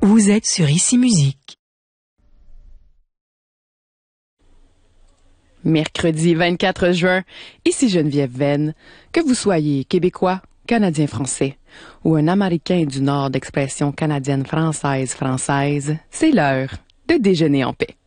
Vous êtes sur Ici Musique. Mercredi 24 juin, ici Geneviève Venn. Que vous soyez québécois, canadien-français ou un Américain du Nord d'expression canadienne-française-française, c'est l'heure de déjeuner en paix.